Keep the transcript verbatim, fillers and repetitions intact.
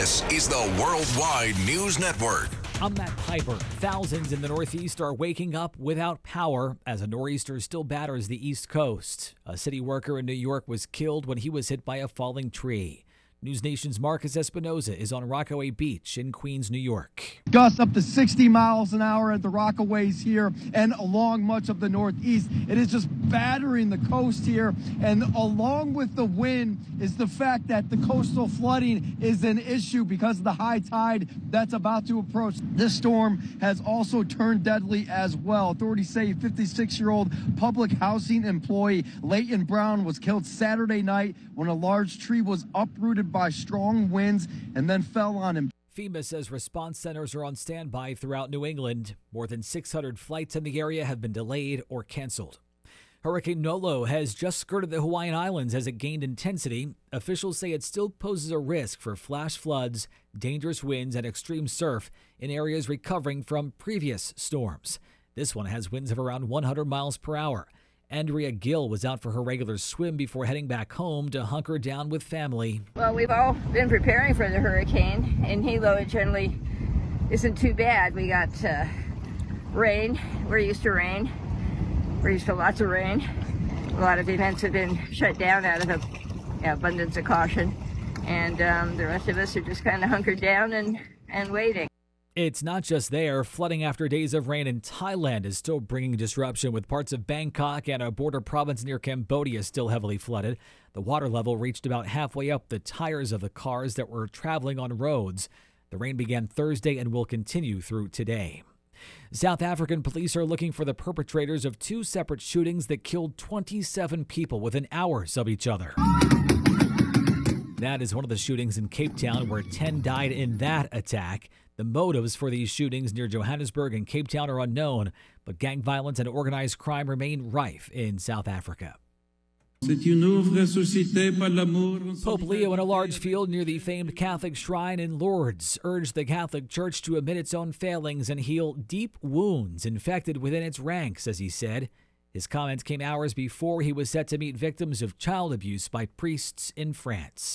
This is the Worldwide News Network. I'm Matt Piper. Thousands in the Northeast are waking up without power as a nor'easter still batters the East Coast. A city worker in New York was killed when he was hit by a falling tree. News Nation's Marcus Espinoza is on Rockaway Beach in Queens, New York. Gusts up to sixty miles an hour at the Rockaways here and along much of the Northeast. It is just battering the coast here, and along with the wind is the fact that the coastal flooding is an issue because of the high tide that's about to approach. This storm has also turned deadly as well. Authorities say fifty-six-year-old public housing employee Leighton Brown was killed Saturday night when a large tree was uprooted by strong winds and then fell on him. FEMA says response centers are on standby throughout New England. More than six hundred flights in the area have been delayed or canceled. Hurricane Nolo has just skirted the Hawaiian Islands as it gained intensity. Officials say it still poses a risk for flash floods, dangerous winds, and extreme surf in areas recovering from previous storms. This one has winds of around one hundred miles per hour. Andrea Gill was out for her regular swim before heading back home to hunker down with family. Well, we've all been preparing for the hurricane. In Hilo, it generally isn't too bad. We got uh, rain. We're used to rain. We're used to lots of rain. A lot of events have been shut down out of a, you know, abundance of caution. And um, the rest of us are just kind of hunkered down and, and waiting. It's not just there. Flooding after days of rain in Thailand is still bringing disruption, with parts of Bangkok and a border province near Cambodia still heavily flooded. The water level reached about halfway up the tires of the cars that were traveling on roads. The rain began Thursday and will continue through today. South African police are looking for the perpetrators of two separate shootings that killed twenty-seven people within hours of each other. That is one of the shootings in Cape Town, where ten died in that attack. The motives for these shootings near Johannesburg and Cape Town are unknown, but gang violence and organized crime remain rife in South Africa. Pope Leo, in a large field near the famed Catholic shrine in Lourdes, urged the Catholic Church to admit its own failings and heal deep wounds infected within its ranks, as he said. His comments came hours before he was set to meet victims of child abuse by priests in France.